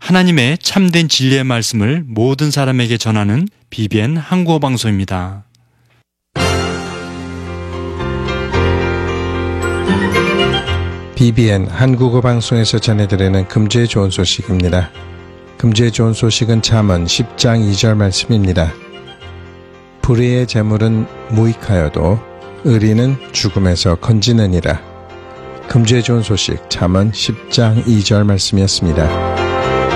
하나님의 참된 진리의 말씀을 모든 사람에게 전하는 BBN 한국어 방송입니다. BBN 한국어 방송에서 전해드리는 금주의 좋은 소식입니다. 금주의 좋은 소식은 잠언 10장 2절 말씀입니다. 불의의 재물은 무익하여도 의리는 죽음에서 건지느니라. 금주의 좋은 소식 잠언 10장 2절 말씀이었습니다.